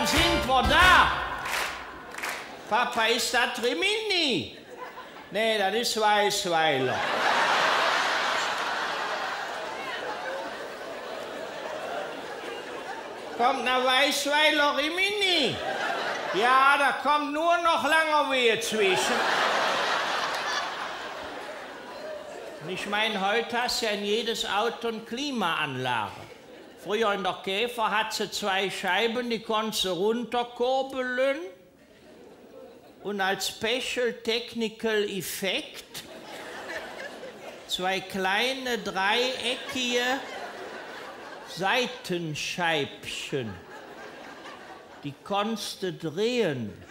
dann sind wir da. Papa, ist das Rimini? Nee, das ist Weißweiler. Kommt nach Weißweiler Rimini? Ja, da kommt nur noch Langerwehe zwischen. Und ich meine, heute hast du ja in jedes Auto eine Klimaanlage. Früher in der Käfer hat sie 2 Scheiben, die konntest du runterkurbeln. Und als Special Technical Effekt 2 kleine dreieckige Seitenscheibchen. Die konntest du drehen.